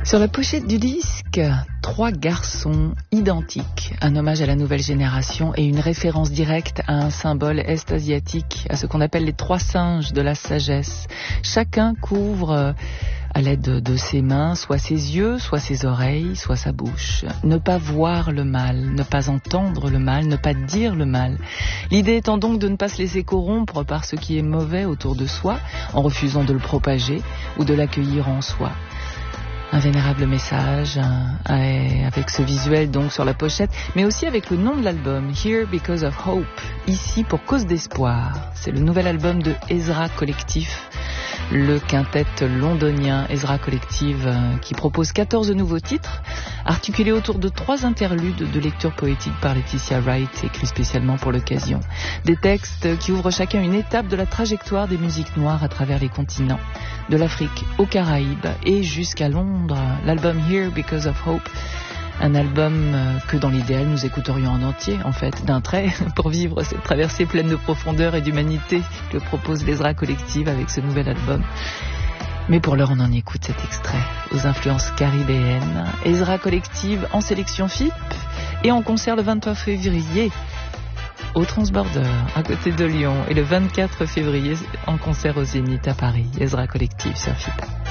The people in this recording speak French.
Sur la pochette du disque, 3 garçons identiques, un hommage à la nouvelle génération et une référence directe à un symbole est-asiatique, à ce qu'on appelle les 3 singes de la sagesse. Chacun couvre à l'aide de ses mains, soit ses yeux, soit ses oreilles, soit sa bouche. Ne pas voir le mal, ne pas entendre le mal, ne pas dire le mal. L'idée étant donc de ne pas se laisser corrompre par ce qui est mauvais autour de soi, en refusant de le propager ou de l'accueillir en soi. Un vénérable message avec ce visuel donc sur la pochette, mais aussi avec le nom de l'album, Here Because of Hope, ici pour cause d'espoir. C'est le nouvel album de Ezra Collective, le quintet londonien Ezra Collective, qui propose 14 nouveaux titres, articulés autour de 3 interludes de lecture poétique par Laetitia Wright, écrits spécialement pour l'occasion. Des textes qui ouvrent chacun une étape de la trajectoire des musiques noires à travers les continents, de l'Afrique aux Caraïbes et jusqu'à Londres. L'album Here Because of Hope, un album que dans l'idéal nous écouterions en entier, en fait, d'un trait, pour vivre cette traversée pleine de profondeur et d'humanité que propose l'Ezra Collective avec ce nouvel album. Mais pour l'heure, on en écoute cet extrait aux influences caribéennes. Ezra Collective en sélection FIP et en concert le 23 février au Transborder, à côté de Lyon, et le 24 février en concert au Zénith à Paris. Ezra Collective sur FIP.